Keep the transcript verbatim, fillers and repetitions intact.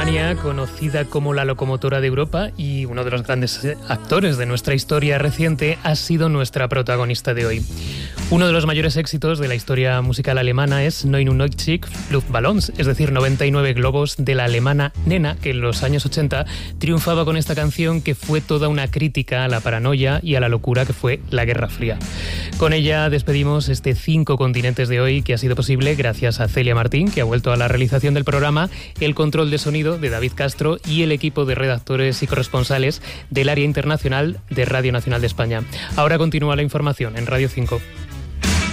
Alemania, conocida como la locomotora de Europa y uno de los grandes actores de nuestra historia reciente, ha sido nuestra protagonista de hoy. Uno de los mayores éxitos de la historia musical alemana es neunundneunzig Luftballons, es decir, noventa y nueve globos, de la alemana Nena, que en los años ochenta triunfaba con esta canción que fue toda una crítica a la paranoia y a la locura que fue la Guerra Fría. Con ella despedimos este Cinco Continentes de hoy, que ha sido posible gracias a Celia Martín, que ha vuelto a la realización del programa, el control de sonido de David Castro y el equipo de redactores y corresponsales del área internacional de Radio Nacional de España. Ahora continúa la información en Radio cinco.